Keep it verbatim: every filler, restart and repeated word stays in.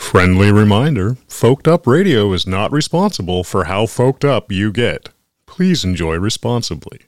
Friendly reminder, Folked Up Radio is not responsible for how folked up you get. Please enjoy responsibly.